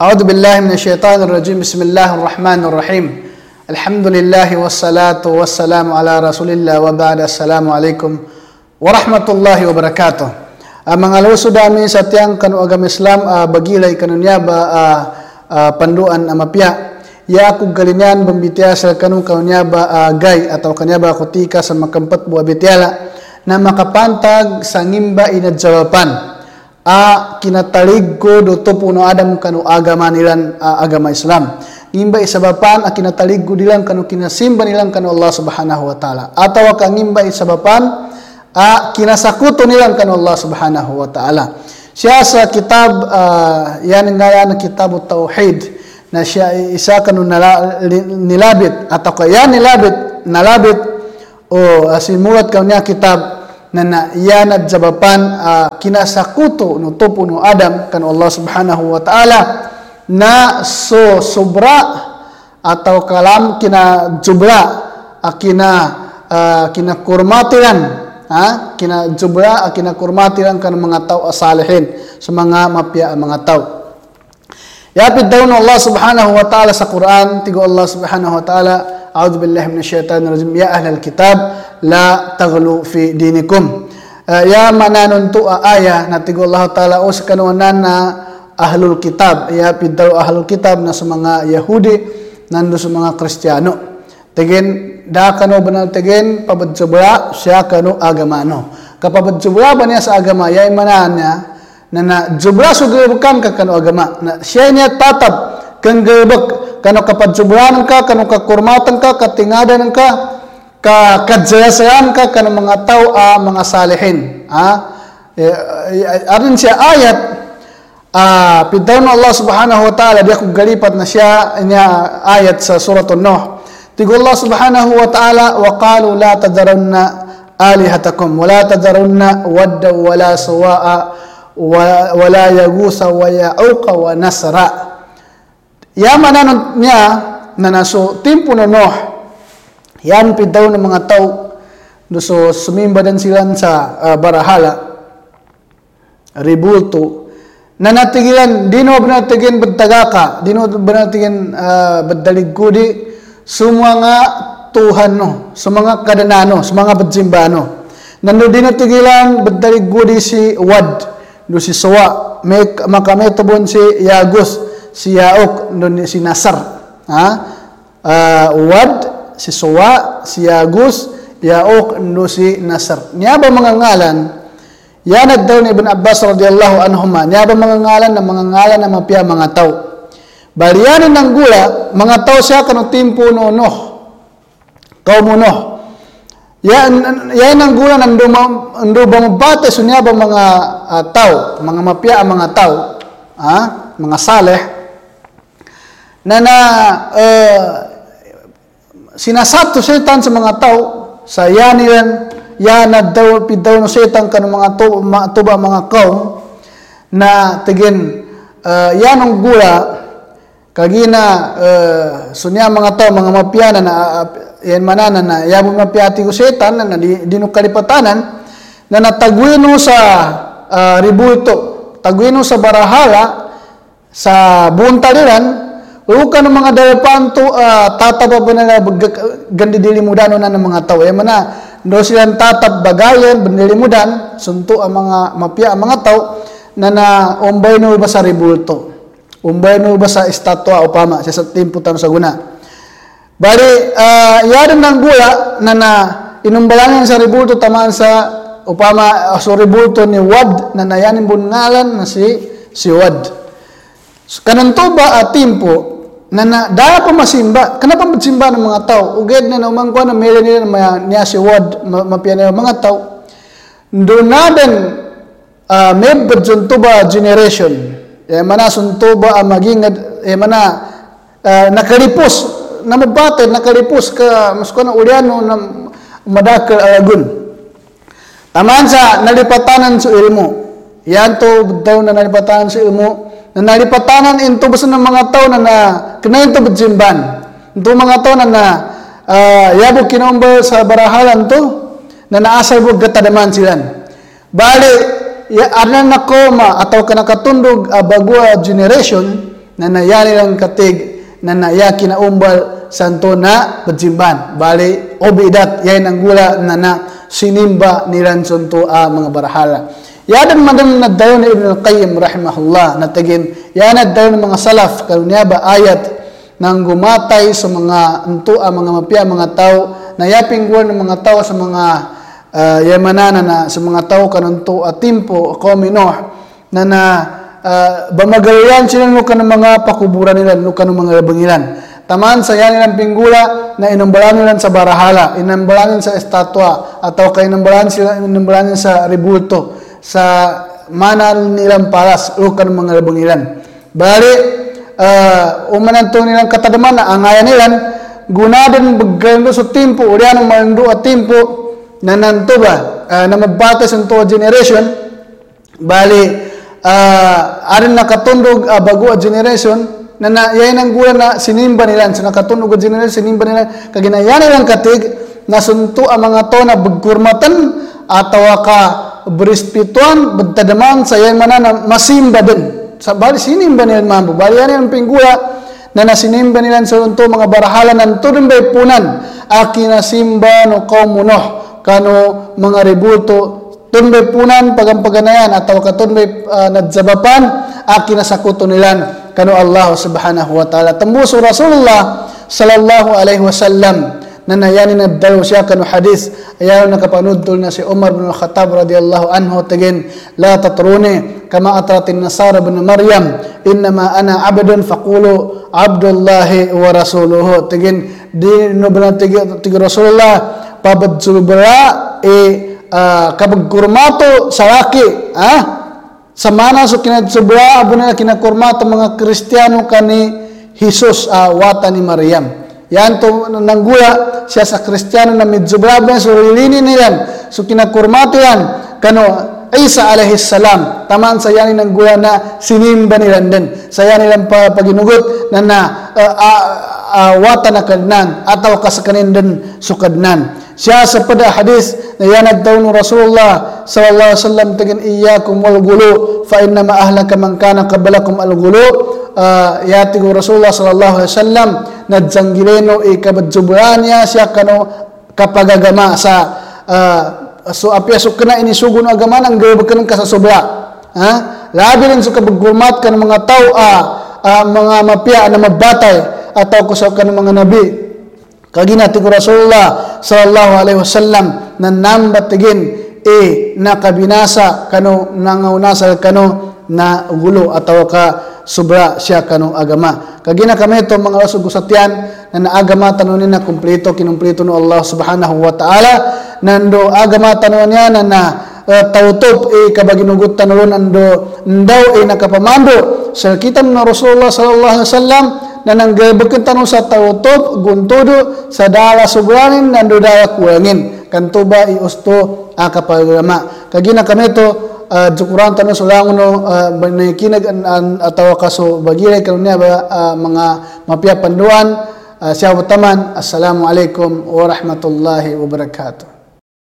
A'udzu billahi minasyaitonir rajim. Bismillahirrahmanirrahim. Alhamdulillah wassalatu wassalamu ala Rasulillah wa ba'da. Assalamualaikum warahmatullahi wabarakatuh. Mga sudami sa tiyang kanu agama Islam bagilay kanunya ba panduan amapya. Ya aku galinyan bambitiya sa kanunya ba gay atau kanya ba kutika sa makampat buah bitiala na makapantag sa ngimba inadjawapan. Kinatalig ko do puno adam kanu agama nilan agama Islam. Ngimba isabapan kinatalig ko dilan kanu kinasimba nilan kanu Allah Subhanahu wa taala. Atawa ka ngimba isabapan kinasakuto nilan kanu Allah Subhanahu wa taala. Siya sa kitab yan nga na kitab Tauhid na siya isa kanu nilabit atau kaya nalabit o simulat kanya kitab na yan at jabapan kinasakuto no topo no Adam kan Allah Subhanahu wa taala na sobra atau kalam kina jubla kina kurmatilan kina jubla kina kurmatilan kan mga tao asalihin sa mga mapya mga tao. Yapid daw no Allah Subhanahu wa taala sa Quran tigo Allah Subhanahu wa taala a'udzu billahi minasyaitonir rajim ya ahlal kitab la taghlu fi dinikum. Ya mananon tu aya na tigo Allah taala o sa kanunan na ahlul kitab ya pidaw ahlul kitab na sa mga Yahudi nando sa mga Kristiyano. Tegen da kanu banal tegen pabadjubra siya kanu agamano. Kapabadjubra ba niya sa agama yay mananya na jubra sugebkan ka kanu agama. Na siya niya tatab kang gebek kanu kapadjubranan ka kanu kakurmatan ka katingadan ka kadzayasayan ka kanu mga tao mga salihin. Arin siya ayat pidaw Allah Subhanahu wa taala dia kugalipat na siya niya ayat sa suratul Nuh. Tigo Allah Subhanahu wa taala wa qalu la tadarunna alihatakum wa la tadarunna wadda wa la suwa'a wa la yagusa wa ya'uqa wa nasra. Yamanan niya na naso timpo no Nuh. Yan pidaw ng mga tao so sumimba din sila sa barahala ribulto na natigilan dino banatigen badtagaka dino banatigen baddaligkudi sumwa nga Tuhan no sumanga kadanano sumanga badjimbano nando dinatigilan baddaligkudi si Wad do si Suwa makametobon si Yagus si Yauk do si Nasar Wad si Suwa si Yagus Yauk do si Nasar niya ba mga ngalan yan daw ni Ibn Abbas radhiyallahu anhuma niya ba mga ngalan na mapya mga tao balianin ng gula mga tao siya kanong timpo no Nuh kaumo Nuh yan ang gula nando bumabate so niya ba mga tao mga mapya mga tao mga saleh na sinasato setan sa mga tao sa yanilan yana daw pidaw no setan kan mga tuba mga kaum na tegen yan ang gula kagina sunya mga tao mga mapyana na yan manana na yabo mapyati ko setan na dino kalipatanan na natagwino sa ribulto tagwino sa barahala sa buntaliran uka ng mga dayapanto tataba ba na gandidilimudan na ng mga tao yan mana do silang tatab bagayan bandilimudan sunto ang mga mapya ang mga tao na umbay no ba sa ribulto umbay no ba sa estatwa upama sa timputan sa guna bali yaran ng gula na inumbalangan sa ribulto tamaan sa upama so ribulto ni Wad na nayanin bungalan na si Wad kananto ba timpo na dahil pa masimba kanapa magsimba ng mga tao uged na umangko na meron nila niya si Wad mapya na mga tao doon natin may badjunto ba generation mana sunto ba maging mana nakalipos na mabatid nakalipos ka mas ko na uliano na madakal alagun taman sa nalipatanan sa ilmo yan to daw na nalipatanan sa ilmo na nalipatanan into basta ng mga tao na kinain to badjimban into mga tao na yabo kinomba sa barahalan to na naasay mo gatadaman silan bali anan na koma atau kana katundog bagua generation na nayari lang katig na nayaki na umbal santo na bajimban bali obidat yan ang gula na sinimba nilan santo mga barahala. Yadan madam na dayon ni Ibn al-Qayyim rahimahullah na tigin yan dayon ng mga salaf kanunya ba ayat nang gumatay sa mga mga mapia mga tao na yaping guwan ng mga tao sa mga yamanana na sa mga tao kanunto timpo kominoh na bamagalayan sila nuka ng mga pakuburan nila nuka ng mga bangilan taman sa yan nilang pinggula na inambalan nila sa barahala inambalan sa estatwa atau kay inambalan sa ribulto sa manal nilang palas nuka ng mga bangilan bali umananto nilang katadaman na angayan nilang gunadan bagando sa timpo uriyan ng malando at timpo na nanto ba na mabata sa generation bali arin nakatundog bago a generation na yayin ang gula na sinimba nila sa nakatundog a generation sinimba nila kaginayan nilang katig na sunto ang mga to na bagkurmatan ataw ka berispituan betadaman sa yayin mana na masimba din sa bali sinimba nila mambo bali yan ang pinggula na nasinimba nila sa sunto mga barahala ng tudong bay punan akinasimba no kaumunoh kano mga rebulto tunbay punan pagampaganayan atau katunbay nadzabapan akinasakuto nilan kano Allah subhanahu wa ta'ala tambuso Rasulullah sallallahu alaihi wasallam na nayanin na daw siya kano hadis ayaw nakapanudtol na si Umar bin Khattab radiyallahu anhu tigin la tatruni kama atratin nasara bin Maryam innama ana abdun faqulu abdullahi wa rasuluhu tigin di no tig Rasulullah pabadsubra kabagkurmato sa laki sa mana so kinadsubra abo na kinakurmato mga Kristiyano kani Jesus wata ni Maryam yan to nanggula siya sa Kristiyano na midzubra so lilini nilan so kinakurmato yan kano Isa alaihi salam taman sa yan nanggula na sinimba nilan din sa yan nilang paginugot na wata na kadnan ataw kasakanin din sukadnan siya sa pada hadis na yanag daw ng Rasulullah sallallahu alaihi wasallam tigin iyyakum wal gulu fa inna ma ahlaka man kana qablakum al gulu yati ko Rasulullah sallallahu alaihi wasallam nadjanggileno ikabadjubranya siya kano kapagagama sa so apya so kana ini sugun agama nang gawakan ka sa sobra labi rin so kabagurmat kan mga tao mga mapya na mabatay ataw ko sa kan mga nabi kaginati ko Rasulullah sallallahu alaihi wasallam na nambat tigin nakabinasa kano nangaunasal kano na gulo ataw ka sobra siya kano agama kagina kami ito mga rasugusatyan na naagama tanunin na kumpleto kinumpleto no Allah subhanahu wa ta'ala nando agama tanunin niya na tautop kabaginugot tanunin nando ndaw nakapamando sa kitam na Rasulullah sallallahu alaihi wasallam na nanggabakin tanong sa tautop guntudo sa dala sugranin nando dala kuwangin kantuba iusto akapagama kagina kami ito jukuran tanong sulangon no banikinag ataw kaso bagire kanunya mga mapya panduan siya utaman assalamu alaikum warahmatullahi wabarakatuh